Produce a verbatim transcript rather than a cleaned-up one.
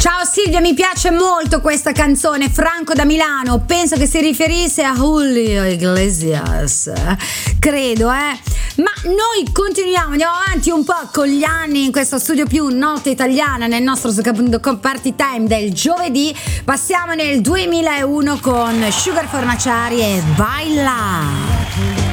Ciao Silvia, mi piace molto questa canzone, Franco da Milano, penso che si riferisse a Julio Iglesias, credo, eh. Ma noi continuiamo, andiamo avanti un po' con gli anni in questo studio più notte italiana nel nostro Party Time del giovedì. Passiamo nel duemilauno con Sugar Fornaciari e Baila.